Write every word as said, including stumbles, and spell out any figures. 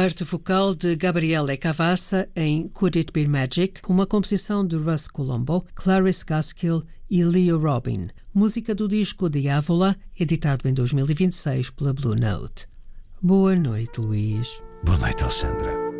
Parte vocal de Gabriele Cavassa em Could It Be Magic, uma composição de Russ Colombo, Clarice Gaskill e Leo Robin. Música do disco Diavola, editado em dois mil e vinte e seis pela Blue Note. Boa noite, Luís. Boa noite, Alexandra.